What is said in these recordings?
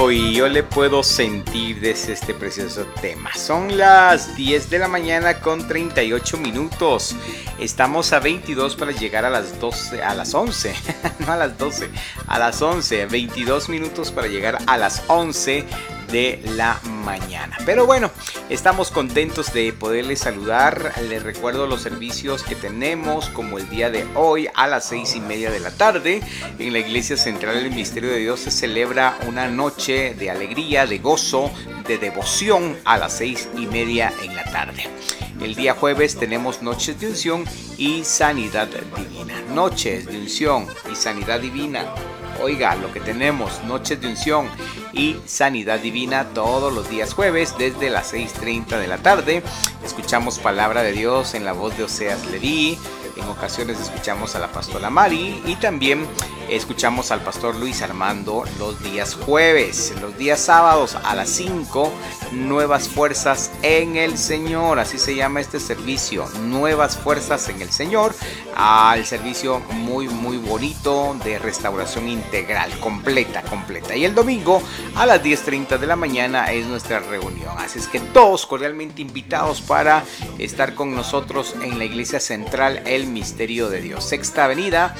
y yo le puedo sentir desde este precioso tema. Son las 10 de la mañana con 38 minutos. Estamos a 22 para llegar a las 12, a las 11, no a las 12, a las 11, 22 minutos para llegar a las 11 de la mañana. Pero bueno, estamos contentos de poderles saludar. Les recuerdo los servicios que tenemos, como el día de hoy a las 6:30 de la tarde. En la Iglesia Central del Misterio de Dios se celebra una noche de alegría, de gozo, de devoción a las 6:30 en la tarde. El día jueves tenemos noches de unción y sanidad divina. Noches de unción y sanidad divina. Oiga, lo que tenemos, noches de unción y sanidad divina todos los días jueves desde las 6:30 de la tarde. Escuchamos palabra de Dios en la voz de Oseas Leví. En ocasiones escuchamos a la pastora Mari y también escuchamos al pastor Luis Armando los días jueves. Los días sábados a las 5, Nuevas Fuerzas en el Señor. Así se llama este servicio, Nuevas Fuerzas en el Señor. El servicio muy bonito de restauración integral, completa. Y el domingo a las 10:30 de la mañana es nuestra reunión. Así es que todos cordialmente invitados para estar con nosotros en la Iglesia Central El Misterio de Dios. Sexta Avenida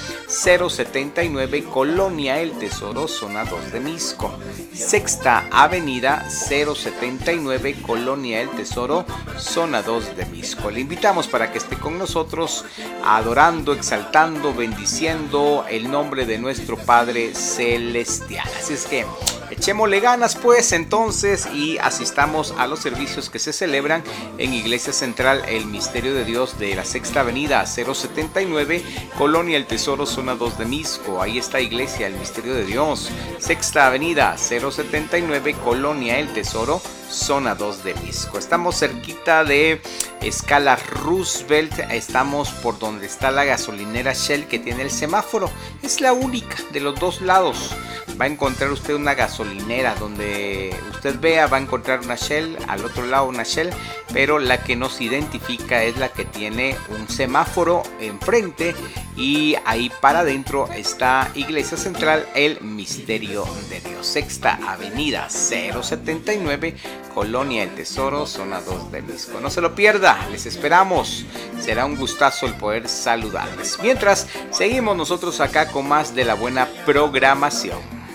079, Colonia El Tesoro, zona 2 de Misco. Sexta Avenida 079, Colonia El Tesoro, zona 2 de Misco. Le invitamos para que esté con nosotros adorando, exaltando, bendiciendo el nombre de nuestro Padre Celestial. Así es que echémosle ganas pues entonces y asistamos a los servicios que se celebran en Iglesia Central El Misterio de Dios de la Sexta Avenida 079, Colonia El Tesoro, zona 2 de Misco. Ahí está Iglesia El Misterio de Dios. Sexta Avenida 079, Colonia El Tesoro, zona 2 de Misco. Estamos cerquita de Escala Roosevelt. Estamos por donde está la gasolinera Shell que tiene el semáforo. Es la única de los dos lados. Va a encontrar usted una gasolinera donde usted vea, va a encontrar una Shell, al otro lado una Shell, pero la que nos identifica es la que tiene un semáforo enfrente y ahí para adentro está Iglesia Central El Misterio de Dios. Sexta Avenida 079, Colonia El Tesoro, zona 2 de Misco. No se lo pierda, les esperamos. Será un gustazo el poder saludarles. Mientras, seguimos nosotros acá con más de la buena programación.